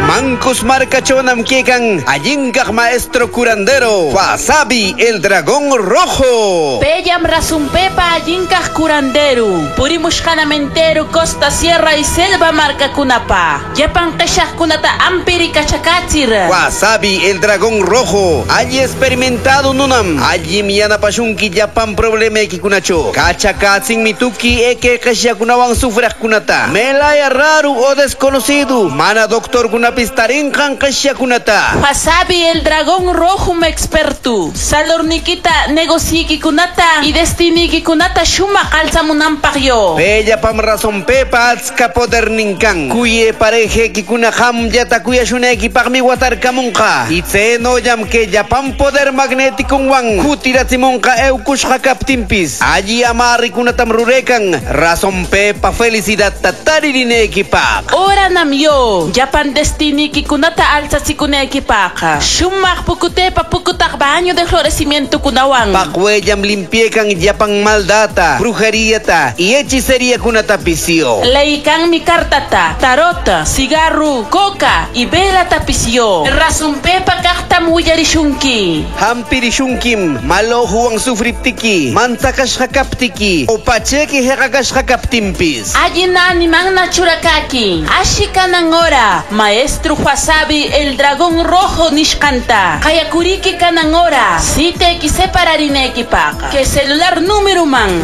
Mancos marcachonam quecan, allincaj maestro curandero, Wasabi el dragón rojo. Pellam rasumpepa allincaj curanderu, purimushkanamentero costa sierra y selva marca kunapa. Yapan kashaj kunata ampiri kachakatsir. Wasabi el dragón rojo, allí experimentado nunam, allí miana pashunki yapan problema kikunacho. Kachakatsin mituki eke kashakunawan sufraj kunata. Melaya raro o desconocido, mana doctor kunapistarin kan kashakunata. Wasabi el dragón rojo me expertu. Salornikita negociiki kunata y destiniki kunata shuma kalsamunampagyo. Bella pam razón pepa atska poder ninkan. Kuye pareje kikuna ham yata kuya shuneki pagmi watar kamunka. Itzeno yam que yapam poder magnético wang. Kutiratsimonka eukushka kaptimpis. Allí amari kunatam rurekan. Razón pepa felicidad tataririneki pak. Ora namyo, yapan destiniki kunata alzatsikuneki pak. Shumak pukutepa pukutak baño de florecimiento kunawang. Pakweyam limpiekan yapang maldata, brujería ta y hechicería kunatapicio. Leikan mi cartata, tarota, cigarro, coca y vela tapicio. Rasumpepa kakta muyarishunki. Hampirishunkim, malohuang sufriptiki, mantakas hakaptiki, opacheki hekakas hakaptimpis. Ayinani magna churakaki. Ashikanangora, maestro Wasabi el dragón rojo nishkanta. Kayakuriki kanangora. Si te separarineki pak. Que celular número man.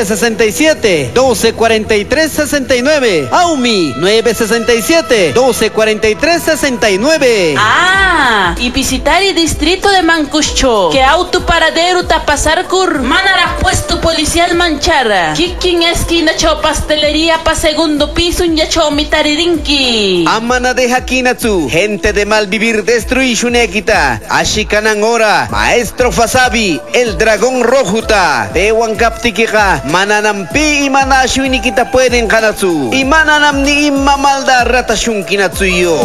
967-1243-69. Aumi 967-1243-69. Ah, y visitar el distrito de Mancucho. Que auto paradero tapasar cur. Manara puesto policial manchara. Kikin esquina cho pastelería pa segundo piso un yacho mitaririnki. Amana de Hakinatsu, gente de mal vivir destruishunekita. Ashikanangora, maestro Wasabi, el dragón rojuta. Dewan kaptikika, mananampi y manashuinikita pueden kanatsu. Y mananam ni mamalda ratashunkinatsuyo.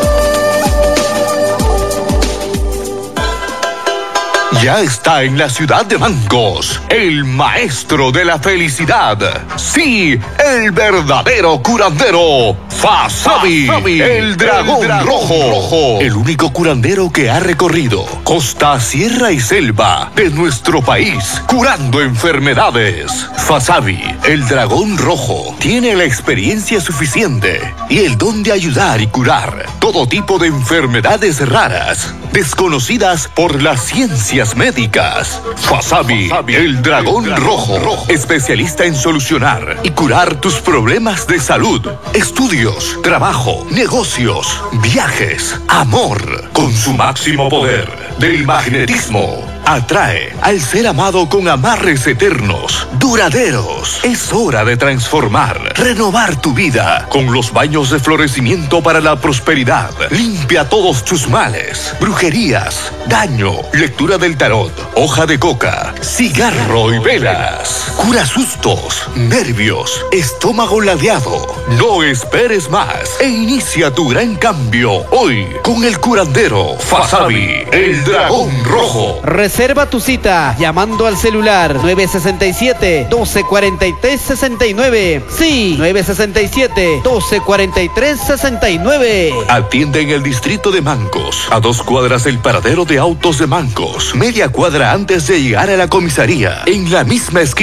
Ya está en la ciudad de Mancos, el maestro de la felicidad. Sí, el verdadero curandero, Wasabi, el dragón rojo. El único curandero que ha recorrido costa, sierra y selva de nuestro país, curando enfermedades. Wasabi, el dragón rojo, tiene la experiencia suficiente y el don de ayudar y curar todo tipo de enfermedades raras, desconocidas por las ciencias médicas. Wasabi, el dragón rojo, especialista en solucionar y curar tus problemas de salud, estudios, trabajo, negocios, viajes, amor. Con su máximo poder del magnetismo, atrae al ser amado con amarres eternos, duraderos. Es hora de transformar, renovar tu vida con los baños de florecimiento para la prosperidad. Limpia todos tus males, brujerías, daño, lectura del tarot, hoja de coca, cigarro y velas. Cura sustos, nervios, estómago ladeado. No esperes más e inicia tu gran cambio hoy con el curandero Wasabi, el dragón rojo. Reserva tu cita llamando al celular 967-1243-69. Sí, 967-1243-69. Atiende en el distrito de Mancos, a 2 cuadras del paradero de autos de Mancos, media cuadra antes de llegar a la comisaría, en la misma esquina.